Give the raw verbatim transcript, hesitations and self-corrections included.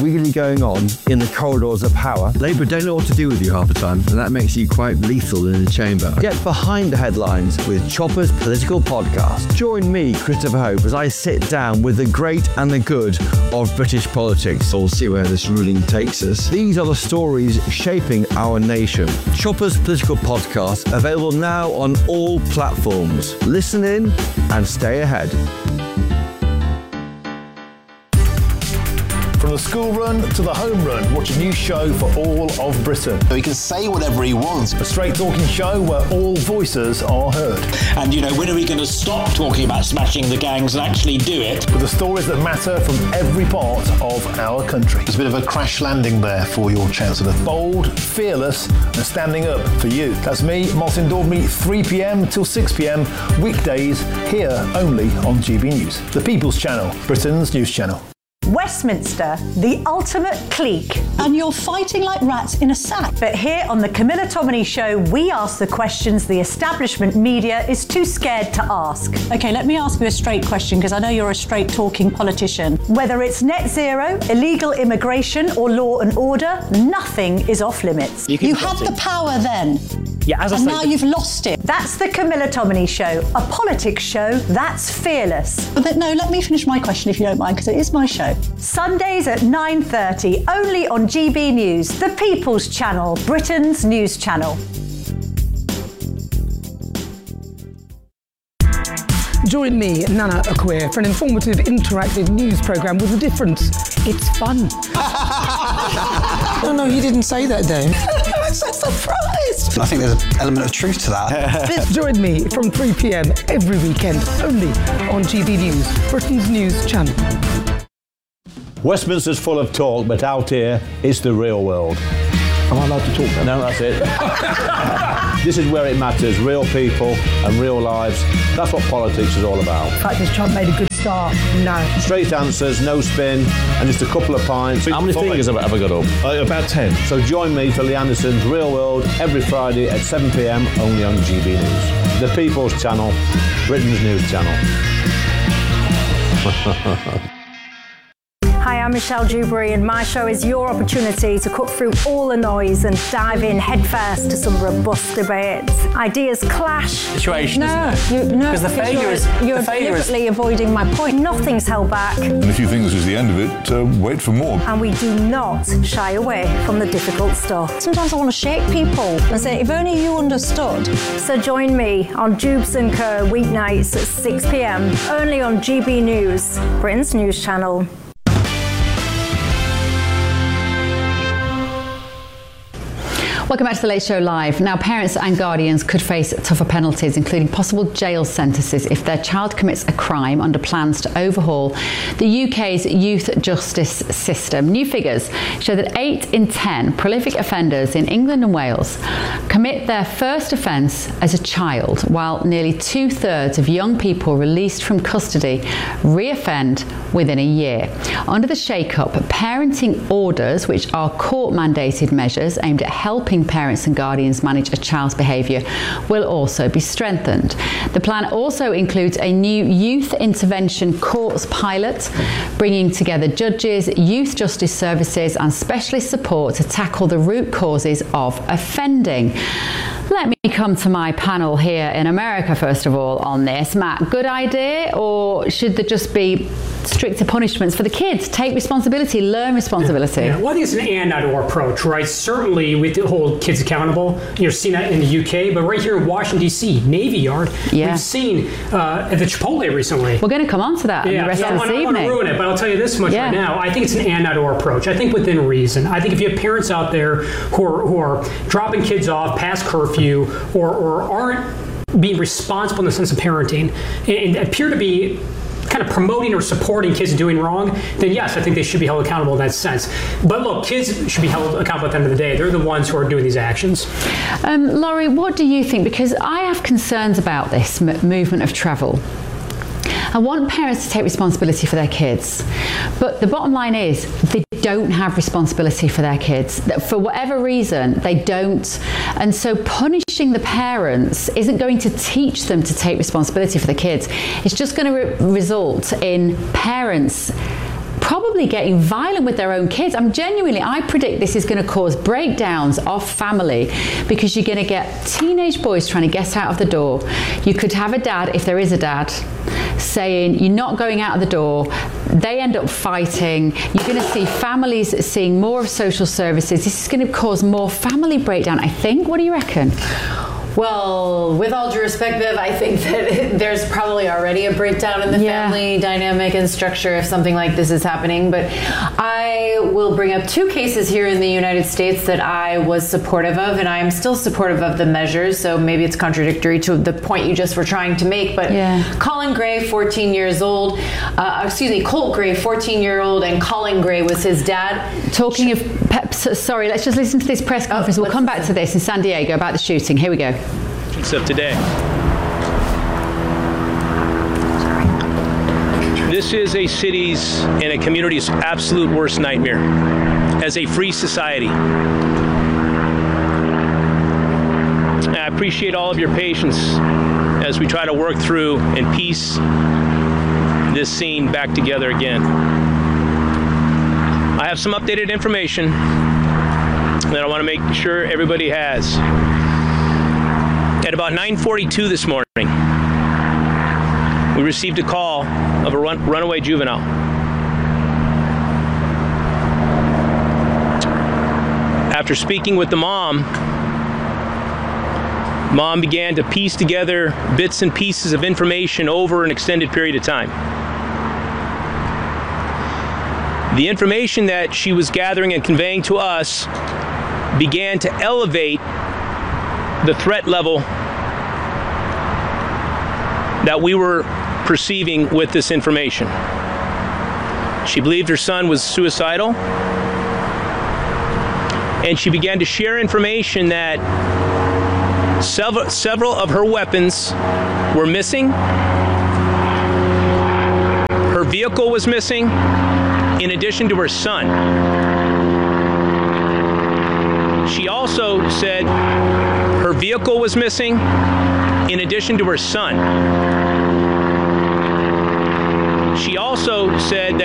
really going on in the corridors of power. Labour don't know what to do with you half the time, and that makes you quite lethal in the chamber. Get behind the headlines with Chopper's Political Podcast. Join me, Christopher Hope, as I sit down with the great and the good of British politics. We'll see where this ruling takes us. These are the stories shaping our nation. Chopper's Political Podcast, available now on all platforms. Listen in and stay ahead. From the school run to the home run, watch a new show for all of Britain. He can say whatever he wants. A straight talking show where all voices are heard. And, you know, when are we going to stop talking about smashing the gangs and actually do it? With the stories that matter from every part of our country. There's a bit of a crash landing there for your Chancellor. Bold, fearless, and standing up for you. That's me, Martin Daubney, three p.m. till six p.m. weekdays, here only on G B News. The People's Channel, Britain's news channel. Westminster, the ultimate clique. And you're fighting like rats in a sack. But here on the Camilla Tominey Show, we ask the questions the establishment media is too scared to ask. OK, let me ask you a straight question, because I know you're a straight-talking politician. Whether it's net zero, illegal immigration or law and order, nothing is off limits. You, you had the power then. Yeah, as I and say, now you've lost it. That's the Camilla Tominey Show, a politics show that's fearless. But then, no, let me finish my question if you don't mind, because it is my show. Sundays at nine thirty, only on G B News, the People's Channel, Britain's news channel. Join me, Nana Akweer, for an informative, interactive news programme with a difference. It's fun. No, no, you didn't say that, Dave. I'm so surprised. I think there's an element of truth to that. Join me from three p.m. every weekend, only on G B News, Britain's news channel. Westminster's full of talk, but out here, it's the real world. Am I allowed to talk then? No, that's it. This is where it matters, real people and real lives. That's what politics is all about. In fact, has Trump made a good start? No. Straight answers, no spin, and just a couple of pints. How many fingers have I ever got up? Uh, about ten. So join me for Lee Anderson's Real World every Friday at seven p.m. only on G B News. The People's Channel, Britain's news channel. Hi, I'm Michelle Dewberry, and my show is your opportunity to cut through all the noise and dive in headfirst to some robust debates. Ideas clash. Situation, No, isn't it? you, no, because the failure you're, is you're the failure deliberately is... avoiding my point. Nothing's held back, And if you think this is the end of it, uh, wait for more. and we do not shy away from the difficult stuff. Sometimes I want to shake people and say, if only you understood. So join me on Jubes and Co weeknights at six p.m. only on G B News, Britain's news channel. Welcome back to The Late Show Live. Now, parents and guardians could face tougher penalties, including possible jail sentences if their child commits a crime, under plans to overhaul the U K's youth justice system. New figures show that eight in ten prolific offenders in England and Wales commit their first offence as a child, while nearly two-thirds of young people released from custody reoffend within a year. Under the shake-up, parenting orders, which are court-mandated measures aimed at helping parents and guardians manage a child's behaviour, will also be strengthened. The plan also includes a new youth intervention courts pilot, bringing together judges, youth justice services and specialist support to tackle the root causes of offending. Let me come to my panel here in America, first of all, on this. Matt, good idea, or should there just be stricter punishments for the kids? Take responsibility, learn responsibility. Yeah, well, I think it's an and not or approach, right? Certainly we have to hold kids accountable. You're seeing that in the U K, but right here in Washington, D C, Navy Yard, yeah. we've seen uh, at the Chipotle recently. We're going to come on to that yeah, in the rest so of this I evening. don't want to ruin it, but I'll tell you this much yeah. right now. I think it's an and not or approach. I think within reason. I think if you have parents out there who are, who are dropping kids off past curfew or, or aren't being responsible in the sense of parenting and, and appear to be kind of promoting or supporting kids doing wrong, then yes, I think they should be held accountable in that sense. But look, kids should be held accountable at the end of the day. They're the ones who are doing these actions. Um, Laurie, what do you think? Because I have concerns about this m- movement of travel. I want parents to take responsibility for their kids, but the bottom line is they don't have responsibility for their kids. For whatever reason, they don't. And so punishing the parents isn't going to teach them to take responsibility for the kids. It's just going to re- result in parents probably getting violent with their own kids. I'm genuinely, I predict this is going to cause breakdowns of family because you're going to get teenage boys trying to get out of the door. You could have a dad, if there is a dad, saying you're not going out of the door. They end up fighting. You're going to see families seeing more of social services. This is going to cause more family breakdown, I think. What do you reckon? Well, with all due respect, Viv, I think that there's probably already a breakdown in the yeah. family dynamic and structure if something like this is happening. But I will bring up two cases here in the United States that I was supportive of, and I am still supportive of the measures. So maybe it's contradictory to the point you just were trying to make. But yeah. Colin Gray, fourteen years old, uh, excuse me, Colt Gray, fourteen year old, and Colin Gray was his dad. Talking of Peps, sorry, let's just listen to this press conference. Oh, we'll come back to this in San Diego about the shooting. Here we go. Of today. This is a city's and a community's absolute worst nightmare as a free society. And I appreciate all of your patience as we try to work through and piece this scene back together again. I have some updated information that I want to make sure everybody has. At about nine forty-two this morning, we received a call of a run, runaway juvenile. After speaking with the mom, mom began to piece together bits and pieces of information over an extended period of time. The information that she was gathering and conveying to us began to elevate the threat level that we were perceiving with this information. She believed her son was suicidal, and she began to share information that several, several of her weapons were missing. Her vehicle was missing, in addition to her son. She also said her vehicle was missing, in addition to her son. She also said that